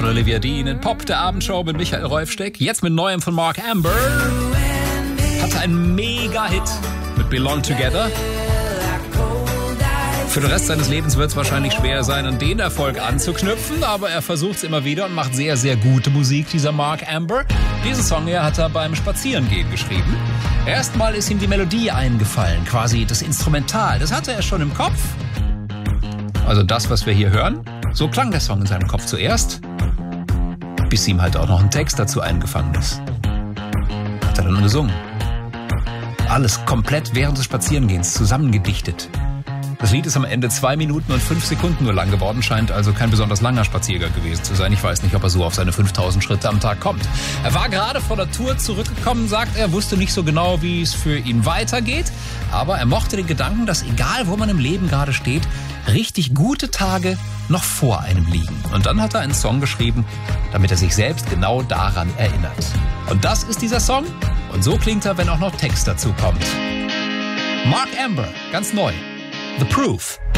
von Olivia Dean in Pop, der Abendshow mit Michael Rolfsteck. Jetzt mit Neuem von Mark Amber. Hatte einen Mega-Hit mit Belong Together. Für den Rest seines Lebens wird es wahrscheinlich schwer sein, an den Erfolg anzuknüpfen, aber er versucht es immer wieder und macht sehr, sehr gute Musik, dieser Mark Amber. Diesen Song hier hat er beim Spazierengehen geschrieben. Erstmal ist ihm die Melodie eingefallen, quasi das Instrumental. Das hatte er schon im Kopf. Also das, was wir hier hören. So klang der Song in seinem Kopf zuerst, bis ihm halt auch noch ein Text dazu eingefallen ist. Hat er dann gesungen. Alles komplett während des Spazierengehens zusammengedichtet. Das Lied ist am Ende 2 Minuten und 5 Sekunden nur lang geworden, scheint also kein besonders langer Spaziergang gewesen zu sein. Ich weiß nicht, ob er so auf seine 5000 Schritte am Tag kommt. Er war gerade von der Tour zurückgekommen, sagt er, wusste nicht so genau, wie es für ihn weitergeht. Aber er mochte den Gedanken, dass egal, wo man im Leben gerade steht, richtig gute Tage noch vor einem liegen. Und dann hat er einen Song geschrieben, damit er sich selbst genau daran erinnert. Und das ist dieser Song. Und so klingt er, wenn auch noch Text dazu kommt. Mark Amber, ganz neu. The Proof.